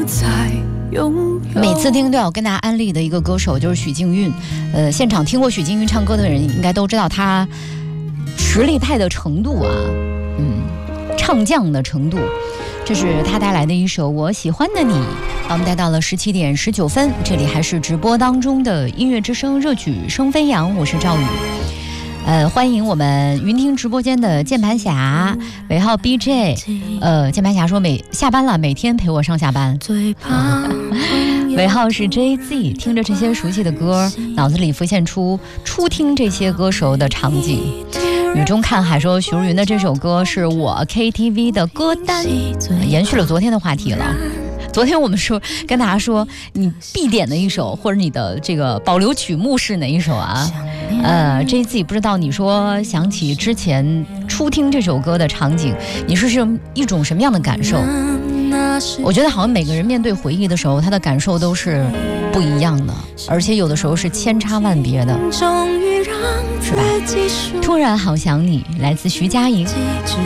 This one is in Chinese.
每次听都要跟大家安利的一个歌手就是许静韵。现场听过许静韵唱歌的人应该都知道她实力派的程度啊，唱将的程度。这是她带来的一首《我喜欢的你》，把我们带到了17点19分。这里还是直播当中的音乐之声热曲声飞扬，我是赵宇。欢迎我们云听直播间的键盘侠尾号 BJ。键盘侠说下班了，每天陪我上下班。尾号是 JZ， 听着这些熟悉的歌，脑子里浮现出初听这些歌手的场景。雨中看海说许茹芸的这首歌是我 KTV 的歌单，延续了昨天的话题了。昨天我们说跟大家说你必点的一首或者你的这个保留曲目是哪一首啊？JZ 不知道你说想起之前初听这首歌的场景，你是一种什么样的感受？我觉得好像每个人面对回忆的时候，他的感受都是不一样的，而且有的时候是千差万别的，是吧？突然好想你，来自徐佳莹。